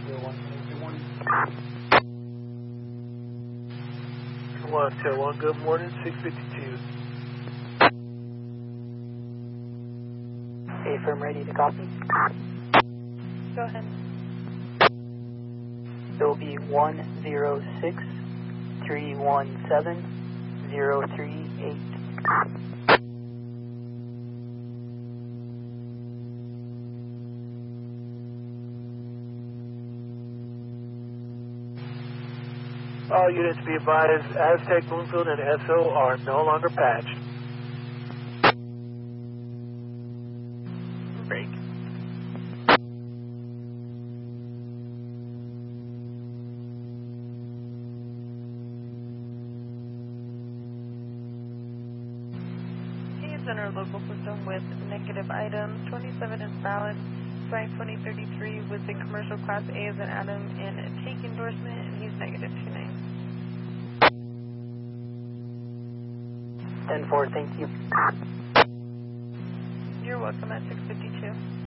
1 good morning, 652. A-firm ready to copy. Go ahead. It will be 106-317-038. All units be advised, Aztec, Bloomfield, and SO are no longer patched. Break. He's in our local system with negative items. 27 is valid. Flight 2033 with the commercial class A as an Adam and a take endorsement, and he's negative 29. 10-4, thank you. You're welcome at 652.